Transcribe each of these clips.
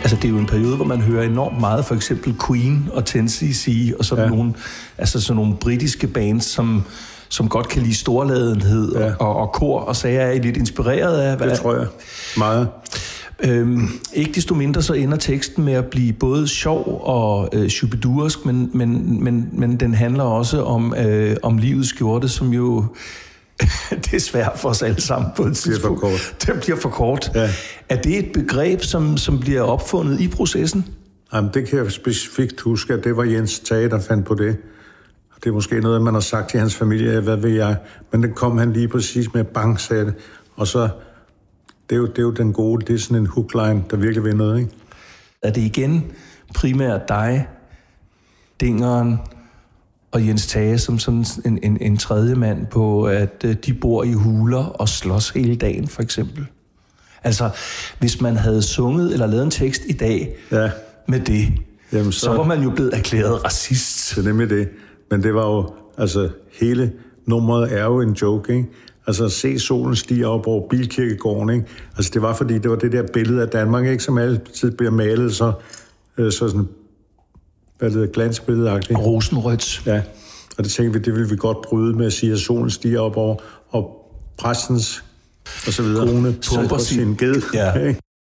Altså, det er jo en periode, hvor man hører enormt meget, for eksempel Queen og 10cc, og sådan nogle, altså sådan nogle britiske bands, som godt kan lide storladenhed og kor og sager. Er I lidt inspireret af? Det tror jeg. Meget. Ikke desto mindre så ender teksten med at blive både sjov og shubidursk, men den handler også om livets skjorte, som jo det er svært for os alle sammen på et tidspunkt. Det bliver for kort. Ja. Er det et begreb, som bliver opfundet i processen? Jamen, det kan jeg specifikt huske, at det var Jens Tage, der fandt på det. Det er måske noget, man har sagt til hans familie, hvad ved jeg. Men det kom han lige præcis med, bang, sagde det. Og så, det er jo den gode, det er sådan en hookline, der virkelig vil noget, ikke? Er det igen primært dig, Dingeren og Jens Tage som sådan en tredje mand på, at de bor i huler og slås hele dagen, for eksempel? Altså, hvis man havde sunget eller lavet en tekst i dag med det, jamen, så var man jo blevet erklæret racist. Det er nemlig det. Men det var jo, altså, hele nummeret er jo en joke, ikke? Altså, se solen stige op over Bilkirkegården, ikke? Altså, det var fordi, det var det der billede af Danmark, ikke? Som altid bliver malet så sådan, hvad det er, glansbilledeagtigt. Rosenrødt. Ja, og det tænkte vi, det ville vi godt bryde med at sige, at solen stiger op over, og præstens, og så videre, kone pumper sin ged. Ja.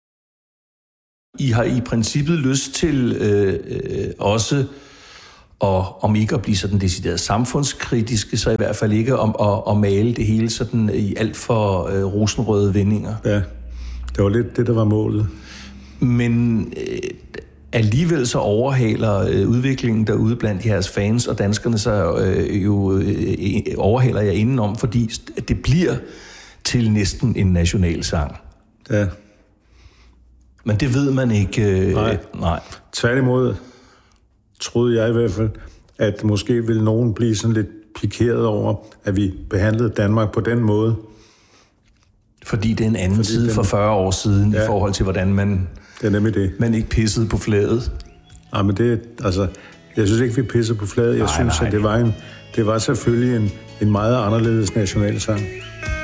I har i princippet lyst til også, og om ikke at blive sådan decideret samfundskritiske, så i hvert fald ikke at male det hele sådan i alt for rosenrøde vendinger. Ja, det var lidt det, der var målet. Men alligevel så overhaler udviklingen derude blandt jeres fans og danskerne så overhaler jeg indenom, fordi det bliver til næsten en nationalsang. Ja. Men det ved man ikke. Nej. Tværtimod troede jeg i hvert fald, at måske ville nogen blive sådan lidt pikeret over, at vi behandlede Danmark på den måde. Fordi det er en anden tid for 40 år siden, i forhold til, hvordan man, det er nemlig det. Man ikke pissede på flaget. Nej, men det, altså, jeg synes ikke, vi pissede på flaget. Jeg synes, at det var selvfølgelig en meget anderledes nationalsang.